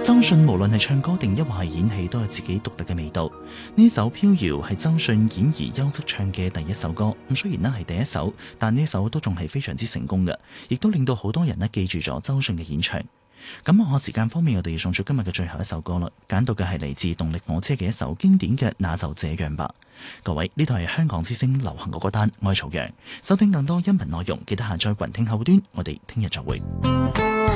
周迅無論係唱歌定抑或係演戲，都有自己獨特嘅味道。呢首《飄搖》係周迅演而優則唱嘅第一首歌，咁雖然呢係第一首，但呢首都仲係非常之成功嘅，亦都令到好多人呢記住咗周迅嘅演唱。咁我時間方面，我哋要送出今日嘅最後一首歌啦，揀到嘅係嚟自動力火車嘅一首經典嘅《那就這樣吧》。各位，呢度係香港之聲流行歌單，我係曹陽。收聽更多音頻內容，記得下載雲聽後端，我哋聽日再會。